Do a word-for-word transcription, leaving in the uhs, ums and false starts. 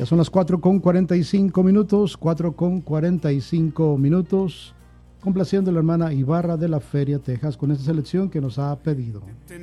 Ya son las cuatro con cuarenta y cinco minutos, cuatro con cuarenta y cinco minutos, complaciendo a la hermana Ibarra de la Feria, Texas, con esta selección que nos ha pedido.